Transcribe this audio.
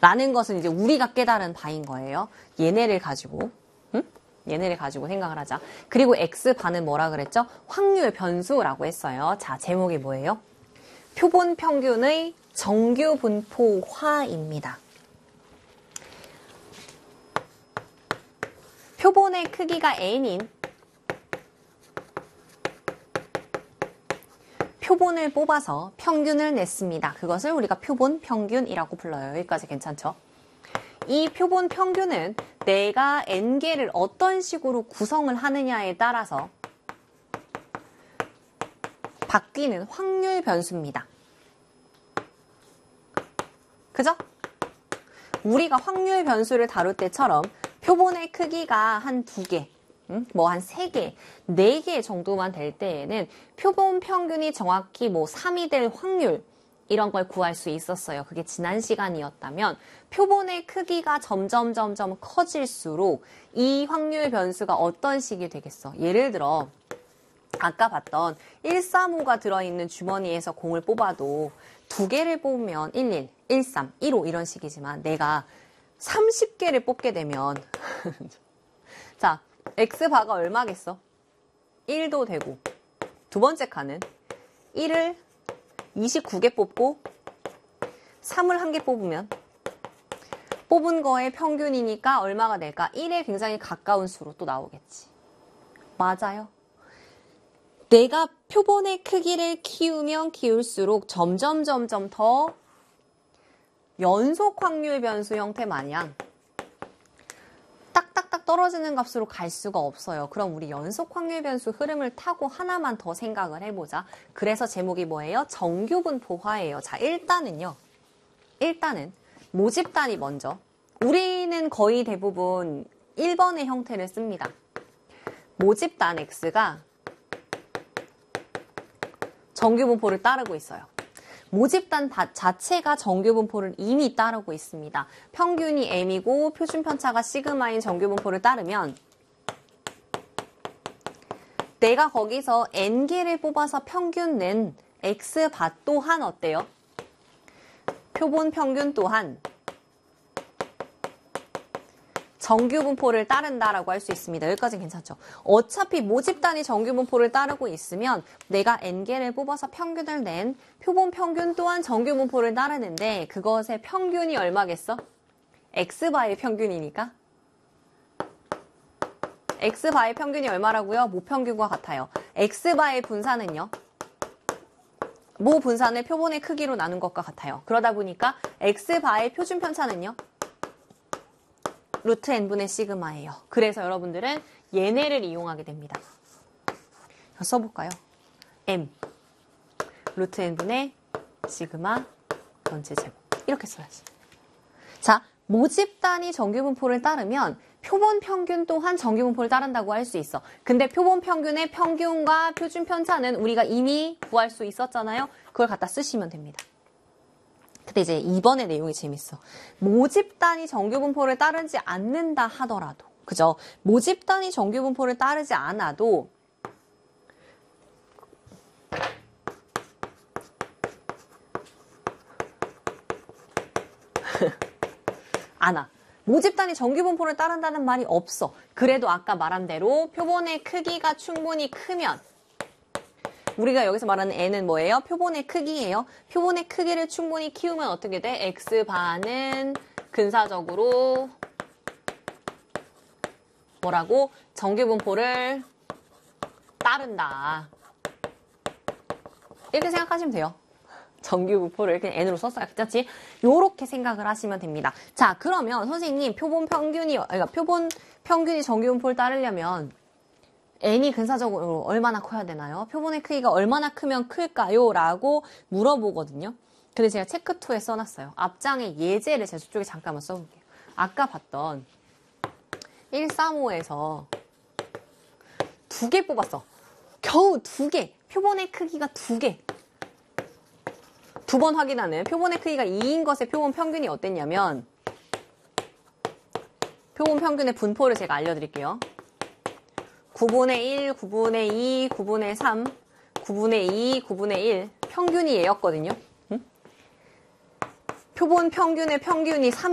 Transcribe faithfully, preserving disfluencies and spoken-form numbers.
라는 것은 이제 우리가 깨달은 바인 거예요. 얘네를 가지고, 응? 얘네를 가지고 생각을 하자. 그리고 X바는 뭐라 그랬죠? 확률 변수라고 했어요. 자, 제목이 뭐예요? 표본 평균의 정규 분포화입니다. 표본의 크기가 n인 표본을 뽑아서 평균을 냈습니다. 그것을 우리가 표본 평균이라고 불러요. 여기까지 괜찮죠? 이 표본 평균은 내가 n개를 어떤 식으로 구성을 하느냐에 따라서 바뀌는 확률 변수입니다. 그죠? 우리가 확률 변수를 다룰 때처럼 표본의 크기가 한 두 개, 음? 뭐 한 세 개, 네 개 정도만 될 때에는 표본 평균이 정확히 뭐 삼이 될 확률 이런 걸 구할 수 있었어요. 그게 지난 시간이었다면 표본의 크기가 점점 점점 커질수록 이 확률 변수가 어떤 식이 되겠어? 예를 들어 아까 봤던 일삼오가 들어있는 주머니에서 공을 뽑아도 두 개를 뽑으면 일일, 일삼, 일오 이런 식이지만 내가 삼십 개를 뽑게 되면 자, X바가 얼마겠어? 일도 되고 두 번째 칸은 일을 이십구 개 뽑고 삼을 한 개 뽑으면 뽑은 거의 평균이니까 얼마가 될까? 일에 굉장히 가까운 수로 또 나오겠지. 맞아요. 내가 표본의 크기를 키우면 키울수록 점점 점점 더 연속 확률 변수 형태 마냥 딱딱딱 떨어지는 값으로 갈 수가 없어요. 그럼 우리 연속 확률 변수 흐름을 타고 하나만 더 생각을 해보자. 그래서 제목이 뭐예요? 정규분포화예요. 자, 일단은요. 일단은 모집단이 먼저. 우리는 거의 대부분 일 번의 형태를 씁니다. 모집단 X가 정규분포를 따르고 있어요. 모집단 자체가 정규분포를 이미 따르고 있습니다. 평균이 M이고 표준편차가 시그마인 정규분포를 따르면 내가 거기서 N개를 뽑아서 평균 낸 X바 또한 어때요? 표본 평균 또한 정규분포를 따른다라고 할 수 있습니다. 여기까지는 괜찮죠? 어차피 모집단이 정규분포를 따르고 있으면 내가 N개를 뽑아서 평균을 낸 표본 평균 또한 정규분포를 따르는데 그것의 평균이 얼마겠어? X바의 평균이니까 X바의 평균이 얼마라고요? 모평균과 같아요. X바의 분산은요? 모 분산을 표본의 크기로 나눈 것과 같아요. 그러다 보니까 X바의 표준편차는요? 루트 n분의 시그마예요. 그래서 여러분들은 얘네를 이용하게 됩니다. 써볼까요? m 루트 n분의 시그마 전체 제곱 이렇게 써야지. 자, 모집단이 정규분포를 따르면 표본 평균 또한 정규분포를 따른다고 할 수 있어. 근데 표본 평균의 평균과 표준편차는 우리가 이미 구할 수 있었잖아요. 그걸 갖다 쓰시면 됩니다. 근데 이제 이번의 내용이 재밌어. 모집단이 정규분포를 따르지 않는다 하더라도, 그죠? 모집단이 정규분포를 따르지 않아도 않아. 모집단이 정규분포를 따른다는 말이 없어. 그래도 아까 말한 대로 표본의 크기가 충분히 크면 우리가 여기서 말하는 n은 뭐예요? 표본의 크기예요. 표본의 크기를 충분히 키우면 어떻게 돼? X바는 근사적으로 뭐라고? 정규분포를 따른다. 이렇게 생각하시면 돼요. 정규분포를 그냥 n으로 썼어요. 그렇지? 요렇게 생각을 하시면 됩니다. 자, 그러면 선생님 표본 평균이 그러니까 표본 평균이 정규분포를 따르려면 n이 근사적으로 얼마나 커야 되나요? 표본의 크기가 얼마나 크면 클까요? 라고 물어보거든요. 근데 제가 체크이에 써놨어요. 앞장에 예제를 제가 저쪽에 잠깐만 써볼게요. 아까 봤던 일삼오에서 두 개 뽑았어. 겨우 두 개. 표본의 크기가 두 개. 두 번 확인하는 표본의 크기가 이인 것의 표본 평균이 어땠냐면 표본 평균의 분포를 제가 알려드릴게요. 구분의 일, 구분의 이, 구분의 삼, 구분의 이, 구분의 일 평균이 얘였거든요. 응? 표본 평균의 평균이 삼